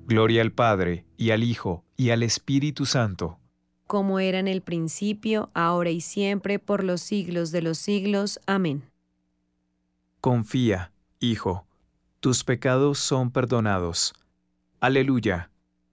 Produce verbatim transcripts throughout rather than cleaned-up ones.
Gloria al Padre, y al Hijo, y al Espíritu Santo. Como era en el principio, ahora y siempre, por los siglos de los siglos. Amén. Confía, Hijo, tus pecados son perdonados. Aleluya.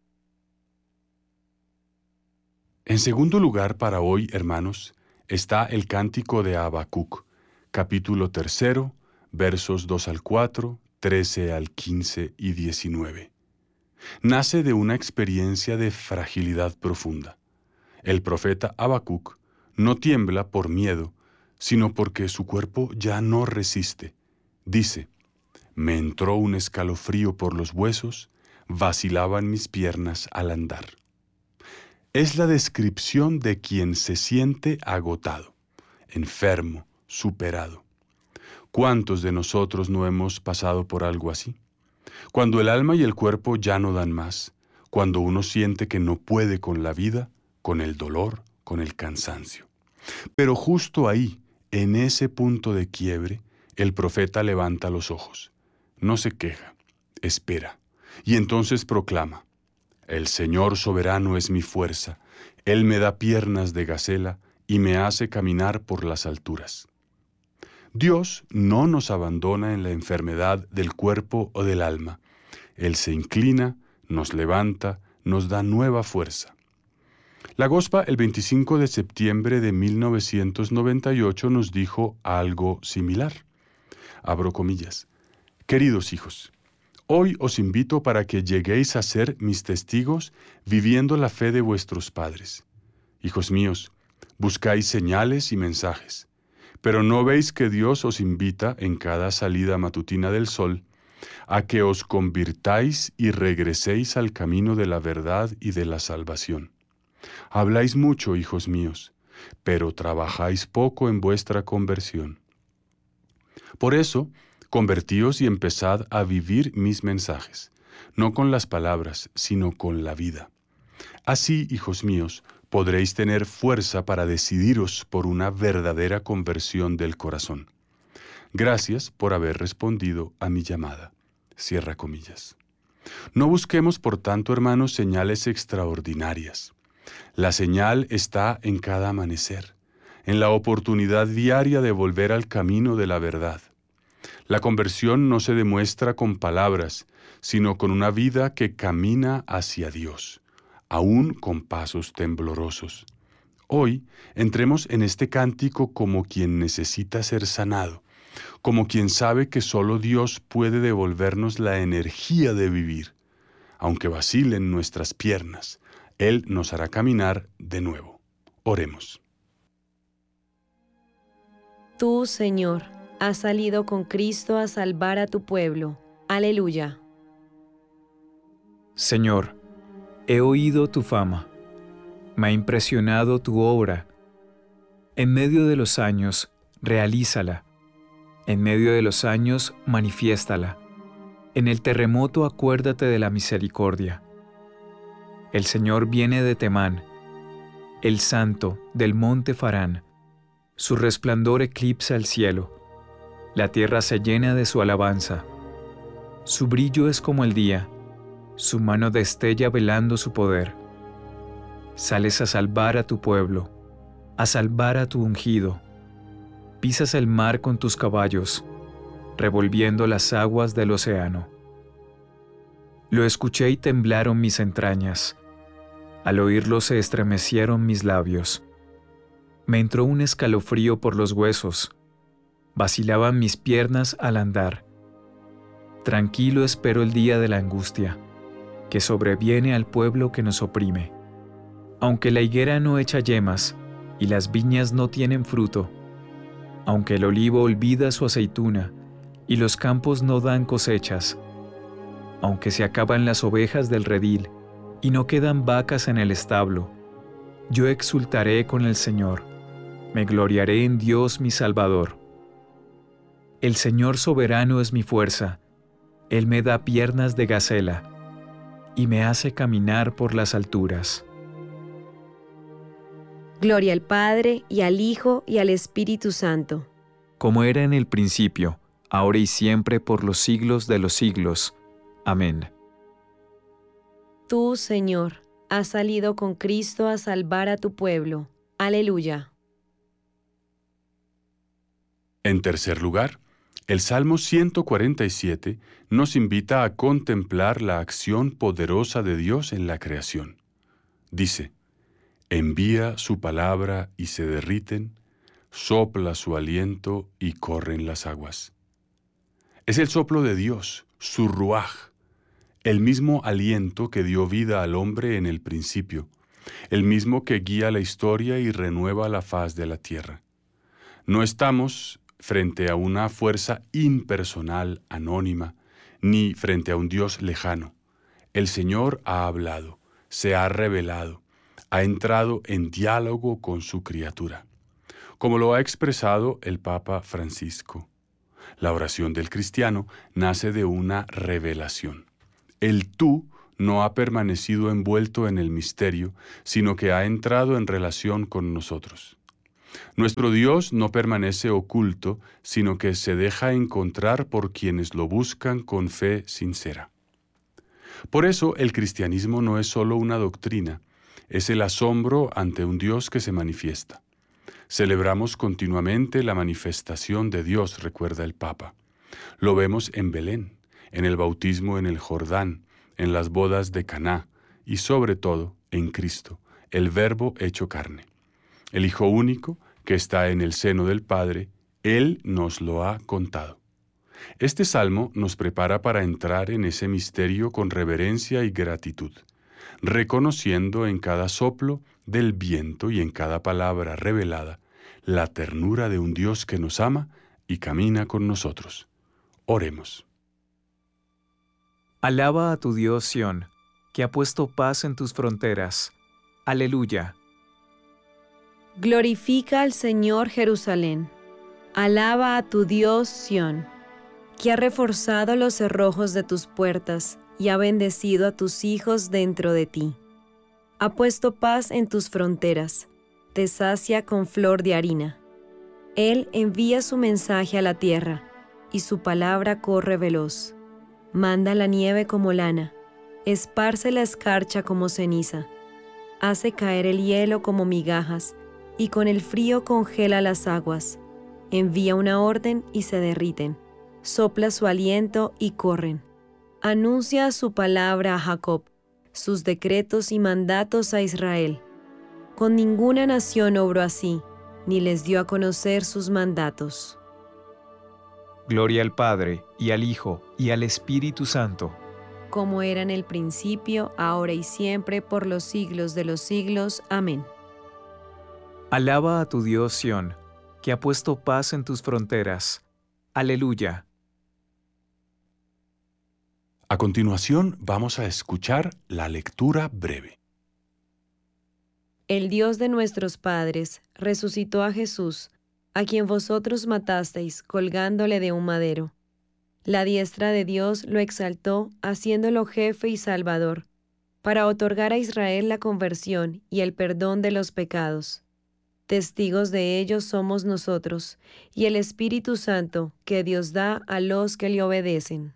En segundo lugar para hoy, hermanos, está el Cántico de Habacuc, capítulo tercero, versos dos al cuatro, trece al quince y diecinueve. Nace de una experiencia de fragilidad profunda. El profeta Habacuc no tiembla por miedo, sino porque su cuerpo ya no resiste. Dice: me entró un escalofrío por los huesos, vacilaban mis piernas al andar. Es la descripción de quien se siente agotado, enfermo, superado. ¿Cuántos de nosotros no hemos pasado por algo así? Cuando el alma y el cuerpo ya no dan más, cuando uno siente que no puede con la vida, con el dolor, con el cansancio. Pero justo ahí, en ese punto de quiebre, el profeta levanta los ojos. No se queja, espera, y entonces proclama: el Señor soberano es mi fuerza, Él me da piernas de gacela y me hace caminar por las alturas. Dios no nos abandona en la enfermedad del cuerpo o del alma. Él se inclina, nos levanta, nos da nueva fuerza. La Gospa, el veinticinco de septiembre de mil novecientos noventa y ocho, nos dijo algo similar. Abro comillas. Queridos hijos, hoy os invito para que lleguéis a ser mis testigos viviendo la fe de vuestros padres. Hijos míos, buscáis señales y mensajes, pero ¿no veis que Dios os invita en cada salida matutina del sol a que os convirtáis y regreséis al camino de la verdad y de la salvación? Habláis mucho, hijos míos, pero trabajáis poco en vuestra conversión. Por eso, convertíos y empezad a vivir mis mensajes, no con las palabras, sino con la vida. Así, hijos míos, podréis tener fuerza para decidiros por una verdadera conversión del corazón. Gracias por haber respondido a mi llamada. Cierra comillas. No busquemos, por tanto, hermanos, señales extraordinarias. La señal está en cada amanecer, en la oportunidad diaria de volver al camino de la verdad. La conversión no se demuestra con palabras, sino con una vida que camina hacia Dios, aún con pasos temblorosos. Hoy entremos en este cántico como quien necesita ser sanado, como quien sabe que solo Dios puede devolvernos la energía de vivir. Aunque vacilen nuestras piernas, Él nos hará caminar de nuevo. Oremos. Tú, Señor, has salido con Cristo a salvar a tu pueblo. Aleluya. Señor, he oído tu fama. Me ha impresionado tu obra. En medio de los años, realízala. En medio de los años, manifiéstala. En el terremoto, acuérdate de la misericordia. El Señor viene de Temán, el Santo del monte Farán. Su resplandor eclipsa el cielo. La tierra se llena de su alabanza. Su brillo es como el día. Su mano destella velando su poder. Sales a salvar a tu pueblo, a salvar a tu ungido. Pisas el mar con tus caballos, revolviendo las aguas del océano. Lo escuché y temblaron mis entrañas. Al oírlo se estremecieron mis labios. Me entró un escalofrío por los huesos. Vacilaban mis piernas al andar. Tranquilo espero el día de la angustia, que sobreviene al pueblo que nos oprime. Aunque la higuera no echa yemas y las viñas no tienen fruto, aunque el olivo olvida su aceituna y los campos no dan cosechas, aunque se acaban las ovejas del redil y no quedan vacas en el establo, yo exultaré con el Señor, me gloriaré en Dios mi Salvador. El Señor soberano es mi fuerza, Él me da piernas de gacela y me hace caminar por las alturas. Gloria al Padre, y al Hijo, y al Espíritu Santo. Como era en el principio, ahora y siempre, por los siglos de los siglos. Amén. Tú, Señor, has salido con Cristo a salvar a tu pueblo. Aleluya. En tercer lugar, el Salmo ciento cuarenta y siete nos invita a contemplar la acción poderosa de Dios en la creación. Dice, envía su palabra y se derriten, sopla su aliento y corren las aguas. Es el soplo de Dios, su ruaj, el mismo aliento que dio vida al hombre en el principio, el mismo que guía la historia y renueva la faz de la tierra. No estamos frente a una fuerza impersonal, anónima, ni frente a un Dios lejano. El Señor ha hablado, se ha revelado, ha entrado en diálogo con su criatura, como lo ha expresado el Papa Francisco. La oración del cristiano nace de una revelación. El tú no ha permanecido envuelto en el misterio, sino que ha entrado en relación con nosotros. Nuestro Dios no permanece oculto, sino que se deja encontrar por quienes lo buscan con fe sincera. Por eso el cristianismo no es solo una doctrina, es el asombro ante un Dios que se manifiesta. Celebramos continuamente la manifestación de Dios, recuerda el Papa. Lo vemos en Belén, en el bautismo en el Jordán, en las bodas de Caná y sobre todo en Cristo, el Verbo hecho carne. El Hijo único, que está en el seno del Padre, Él nos lo ha contado. Este salmo nos prepara para entrar en ese misterio con reverencia y gratitud, reconociendo en cada soplo del viento y en cada palabra revelada la ternura de un Dios que nos ama y camina con nosotros. Oremos. Alaba a tu Dios, Sión, que ha puesto paz en tus fronteras. Aleluya. Glorifica al Señor, Jerusalén. Alaba a tu Dios, Sión, que ha reforzado los cerrojos de tus puertas y ha bendecido a tus hijos dentro de ti. Ha puesto paz en tus fronteras, te sacia con flor de harina. Él envía su mensaje a la tierra, y su palabra corre veloz. Manda la nieve como lana, esparce la escarcha como ceniza, hace caer el hielo como migajas, y con el frío congela las aguas. Envía una orden y se derriten, sopla su aliento y corren. Anuncia su palabra a Jacob, sus decretos y mandatos a Israel. Con ninguna nación obró así, ni les dio a conocer sus mandatos. Gloria al Padre, y al Hijo, y al Espíritu Santo. Como era en el principio, ahora y siempre, por los siglos de los siglos. Amén. Alaba a tu Dios, Sión, que ha puesto paz en tus fronteras. Aleluya. A continuación vamos a escuchar la lectura breve. El Dios de nuestros padres resucitó a Jesús, a quien vosotros matasteis colgándole de un madero. La diestra de Dios lo exaltó, haciéndolo jefe y salvador, para otorgar a Israel la conversión y el perdón de los pecados. Testigos de ello somos nosotros, y el Espíritu Santo que Dios da a los que le obedecen.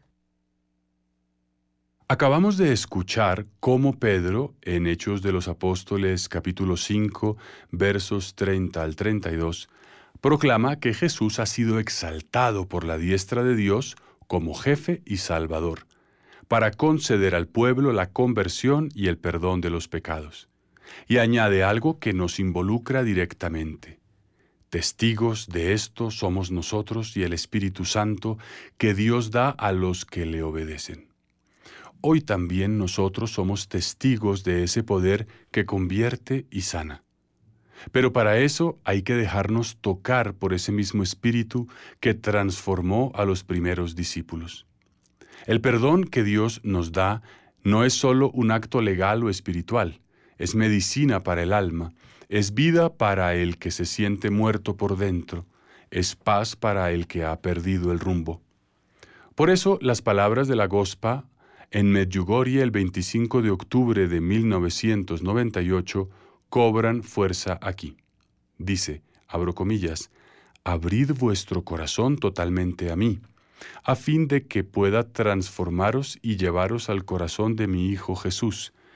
Acabamos de escuchar cómo Pedro, en Hechos de los Apóstoles capítulo cinco, versos treinta al treinta y dos, proclama que Jesús ha sido exaltado por la diestra de Dios como jefe y salvador, para conceder al pueblo la conversión y el perdón de los pecados. Y añade algo que nos involucra directamente. Testigos de esto somos nosotros y el Espíritu Santo que Dios da a los que le obedecen. Hoy también nosotros somos testigos de ese poder que convierte y sana. Pero para eso hay que dejarnos tocar por ese mismo Espíritu que transformó a los primeros discípulos. El perdón que Dios nos da no es solo un acto legal o espiritual, es medicina para el alma, es vida para el que se siente muerto por dentro, es paz para el que ha perdido el rumbo. Por eso las palabras de la Gospa en Medjugorje el veinticinco de octubre de mil novecientos noventa y ocho cobran fuerza aquí. Dice, abro comillas, abrid vuestro corazón totalmente a mí, a fin de que pueda transformaros y llevaros al corazón de mi Hijo Jesús,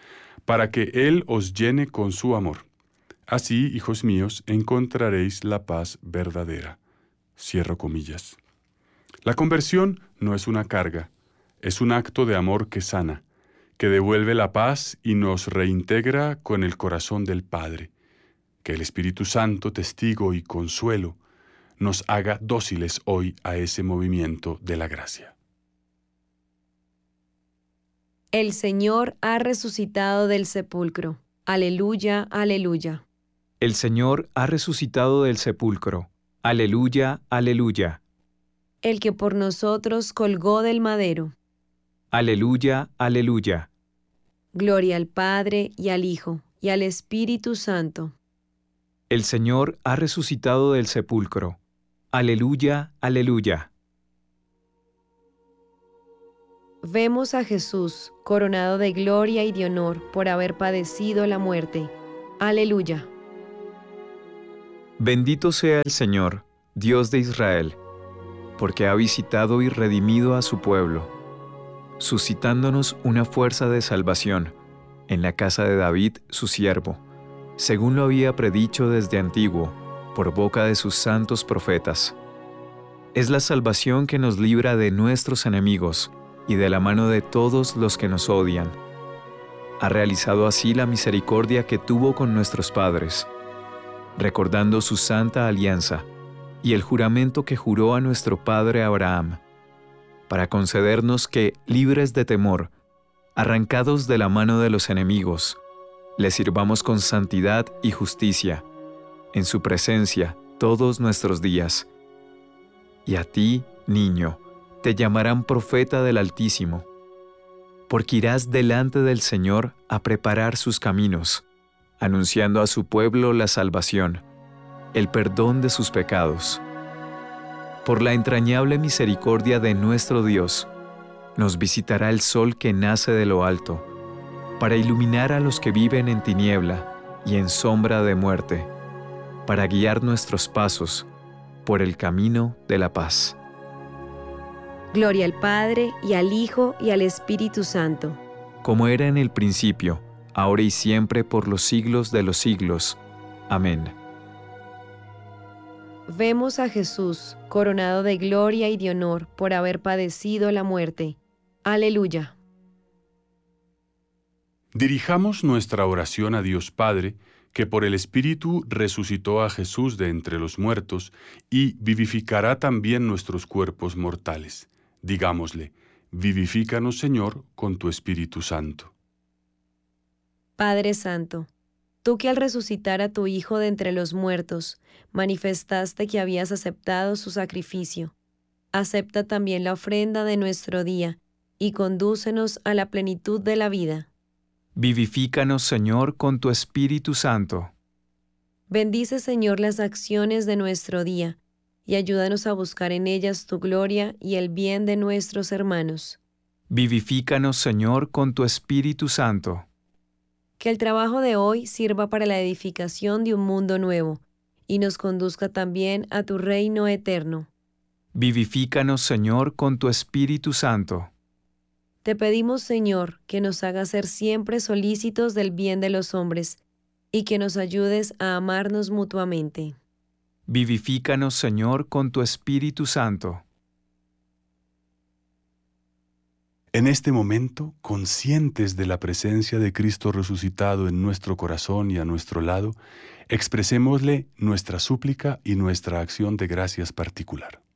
para que Él os llene con su amor. Así, hijos míos, encontraréis la paz verdadera. Cierro comillas. La conversión no es una carga, es un acto de amor que sana, que devuelve la paz y nos reintegra con el corazón del Padre. Que el Espíritu Santo, testigo y consuelo, nos haga dóciles hoy a ese movimiento de la gracia. El Señor ha resucitado del sepulcro. Aleluya, aleluya. El Señor ha resucitado del sepulcro. Aleluya, aleluya. El que por nosotros colgó del madero. Aleluya, aleluya. Gloria al Padre y al Hijo y al Espíritu Santo. El Señor ha resucitado del sepulcro. Aleluya, aleluya. Vemos a Jesús coronado de gloria y de honor por haber padecido la muerte. Aleluya. Bendito sea el Señor, Dios de Israel, porque ha visitado y redimido a su pueblo, suscitándonos una fuerza de salvación en la casa de David, su siervo, según lo había predicho desde antiguo, por boca de sus santos profetas. Es la salvación que nos libra de nuestros enemigos y de la mano de todos los que nos odian. Ha realizado así la misericordia que tuvo con nuestros padres, recordando su santa alianza y el juramento que juró a nuestro padre Abraham, para concedernos que, libres de temor, arrancados de la mano de los enemigos, le sirvamos con santidad y justicia, en su presencia todos nuestros días. Y a ti, niño, te llamarán profeta del Altísimo, porque irás delante del Señor a preparar sus caminos, anunciando a su pueblo la salvación, el perdón de sus pecados. Por la entrañable misericordia de nuestro Dios, nos visitará el sol que nace de lo alto, para iluminar a los que viven en tiniebla y en sombra de muerte, para guiar nuestros pasos por el camino de la paz. Gloria al Padre, y al Hijo, y al Espíritu Santo. Como era en el principio, ahora y siempre, por los siglos de los siglos. Amén. Vemos a Jesús coronado de gloria y de honor por haber padecido la muerte. Aleluya. Dirijamos nuestra oración a Dios Padre, que por el Espíritu resucitó a Jesús de entre los muertos y vivificará también nuestros cuerpos mortales. Digámosle: vivifícanos, Señor, con tu Espíritu Santo. Padre Santo, tú que al resucitar a tu Hijo de entre los muertos, manifestaste que habías aceptado su sacrificio, acepta también la ofrenda de nuestro día y condúcenos a la plenitud de la vida. Vivifícanos, Señor, con tu Espíritu Santo. Bendice, Señor, las acciones de nuestro día y ayúdanos a buscar en ellas tu gloria y el bien de nuestros hermanos. Vivifícanos, Señor, con tu Espíritu Santo. Que el trabajo de hoy sirva para la edificación de un mundo nuevo y nos conduzca también a tu reino eterno. Vivifícanos, Señor, con tu Espíritu Santo. Te pedimos, Señor, que nos hagas ser siempre solícitos del bien de los hombres y que nos ayudes a amarnos mutuamente. Vivifícanos, Señor, con tu Espíritu Santo. En este momento, conscientes de la presencia de Cristo resucitado en nuestro corazón y a nuestro lado, expresémosle nuestra súplica y nuestra acción de gracias particular.